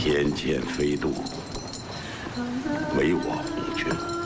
天堑飞渡，唯我红军。